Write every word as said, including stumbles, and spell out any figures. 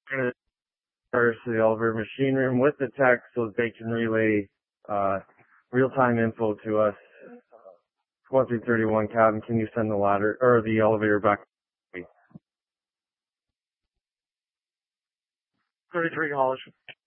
to the elevator machine room with the tech so that they can relay uh, real-time info to us. one three three one cabin, can you send the ladder or the elevator back? thirty-three, acknowledge.